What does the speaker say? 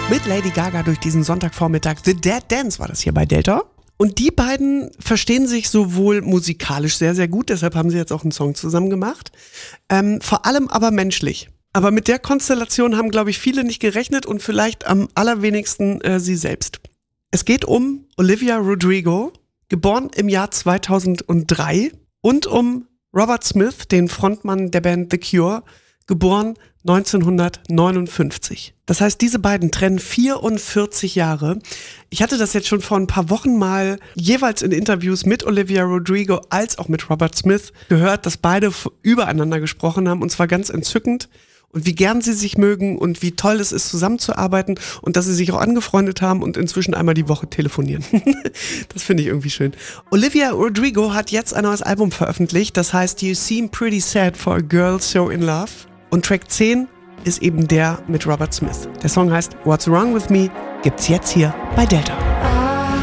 Mit Lady Gaga durch diesen Sonntagvormittag. The Dead Dance war das hier bei Delta. Und die beiden verstehen sich sowohl musikalisch sehr, sehr gut, deshalb haben sie jetzt auch einen Song zusammen gemacht. Vor allem aber menschlich. Aber mit der Konstellation haben, glaube ich, viele nicht gerechnet und vielleicht am allerwenigsten sie selbst. Es geht um Olivia Rodrigo, geboren im Jahr 2003, und um Robert Smith, den Frontmann der Band The Cure, geboren 1959. Das heißt, diese beiden trennen 44 Jahre. Ich hatte das jetzt schon vor ein paar Wochen mal jeweils in Interviews mit Olivia Rodrigo als auch mit Robert Smith gehört, dass beide übereinander gesprochen haben, und zwar ganz entzückend. Und wie gern sie sich mögen und wie toll es ist, zusammenzuarbeiten, und dass sie sich auch angefreundet haben und inzwischen einmal die Woche telefonieren. Das finde ich irgendwie schön. Olivia Rodrigo hat jetzt ein neues Album veröffentlicht, das heißt You Seem Pretty Sad for a Girl So in Love. Und Track 10 ist eben der mit Robert Smith. Der Song heißt What's Wrong With Me, gibt's jetzt hier bei Delta.